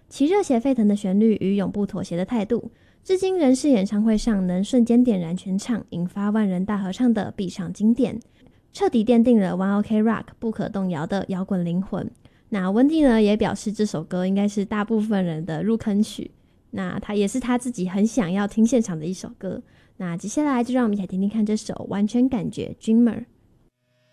其热血沸腾的旋律与永不妥协的态度，至今仍是演唱会上能瞬间点燃全场，引发万人大合唱的必唱经典，彻底奠定了 One OK Rock 不可动摇的摇滚灵魂。那温蒂呢也表示这首歌应该是大部分人的入坑曲，那他也是他自己很想要听现场的一首歌。那接下来就让我们一起来听听看这首完全感觉 Dreamer。